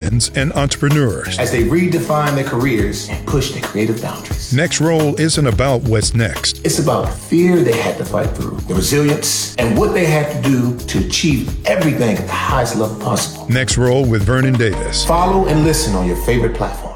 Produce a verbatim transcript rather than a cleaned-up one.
businessmen and entrepreneurs as they redefine their careers and push their creative boundaries. Next Role isn't about what's next. It's about the fear they had to fight through, the resilience, and what they had to do to achieve everything at the highest level possible. Next Role with Vernon Davis. Follow and listen on your favorite platform.